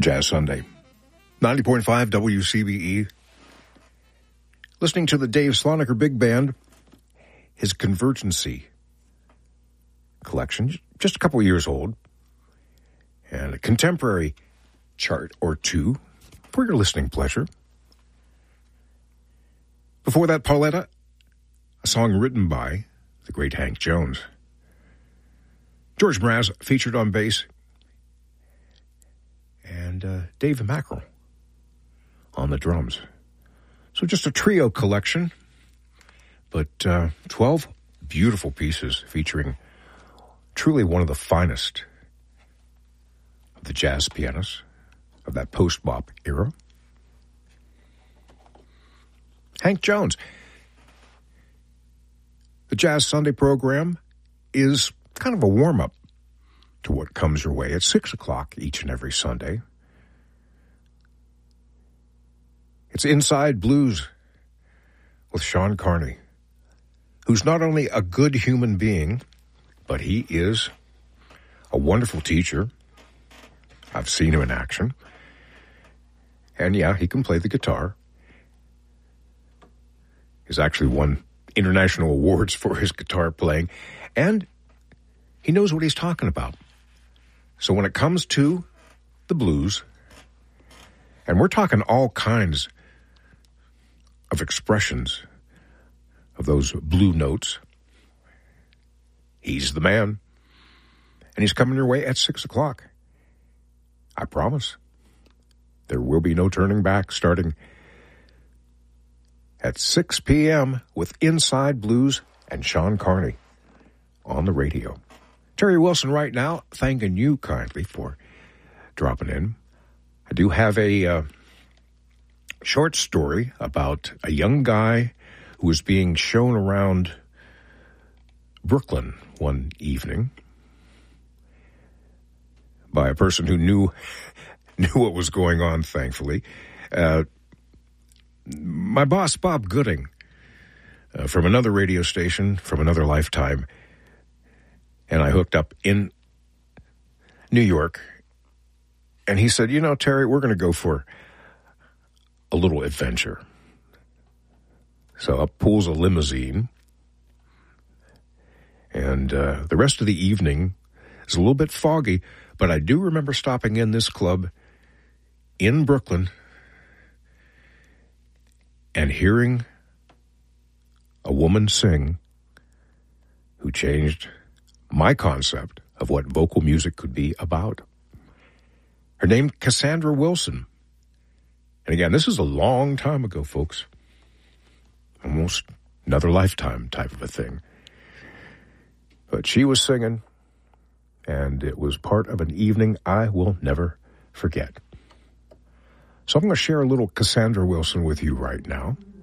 Jazz Sunday. 90.5 WCBE. Listening to the Dave Sloniker Big Band, his Convergency collection, just a couple years old, and a contemporary chart or two for your listening pleasure. Before that, Pauletta, a song written by the great Hank Jones. George Mraz featured on bass, and Dave Mackerel on the drums. So just a trio collection, but 12 beautiful pieces featuring truly one of the finest of the jazz pianists of that post-bop era. Hank Jones. The Jazz Sunday program is kind of a warm-up to what comes your way at 6 o'clock each and every Sunday. It's Inside Blues with Sean Carney, who's not only a good human being, but he is a wonderful teacher. I've seen him in action. And yeah, he can play the guitar. He's actually won international awards for his guitar playing, and he knows what he's talking about. So when it comes to the blues, and we're talking all kinds of expressions of those blue notes, he's the man. And he's coming your way at 6 o'clock. I promise. There will be no turning back, starting at 6 p.m. with Inside Blues and Sean Carney on the radio. Terry Wilson right now, thanking you kindly for dropping in. I do have a short story about a young guy who was being shown around Brooklyn one evening by a person who knew what was going on, thankfully. My boss, Bob Gooding, from another radio station, from another lifetime, and I hooked up in New York, and he said, Terry, we're going to go for a little adventure. So up pulls a limousine, and the rest of the evening is a little bit foggy, but I do remember stopping in this club in Brooklyn and hearing a woman sing who changed my concept of what vocal music could be about. Her name, Cassandra Wilson. And again, this is a long time ago, folks. Almost another lifetime type of a thing. But she was singing, and it was part of an evening I will never forget. So I'm going to share a little Cassandra Wilson with you right now.